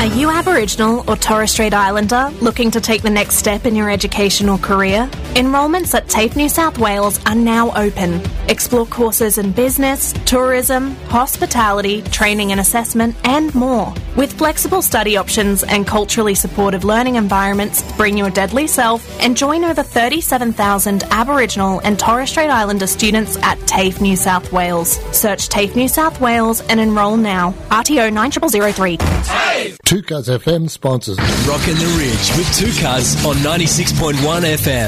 you Aboriginal or Torres Strait Islander looking to take the next step in your education or career? Enrolments at TAFE New South Wales are now open. Explore courses in business, tourism, hospitality, training and assessment, and more. With flexible study options and culturally supportive learning environments, bring your deadly self and join over 37,000 Aboriginal and Torres Strait Islander students at TAFE New South Wales. Search TAFE New South Wales and enrol now. RTO 9003. TAFE! 2Cuz FM sponsors Rockin' the Ridge with 2Cuz on 96.1 FM.